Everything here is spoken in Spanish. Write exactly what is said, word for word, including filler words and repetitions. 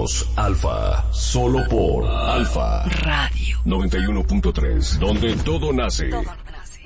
Somos Alfa, solo por Alfa Radio noventa y uno punto tres, donde todo nace. Todo.